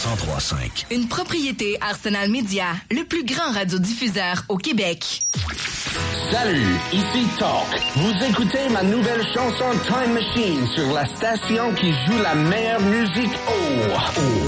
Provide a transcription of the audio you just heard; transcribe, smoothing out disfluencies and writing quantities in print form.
103.5. Une propriété Arsenal Media, le plus grand radiodiffuseur au Québec. Salut, ici Talk. Vous écoutez ma nouvelle chanson Time Machine sur la station qui joue la meilleure musique. Oh,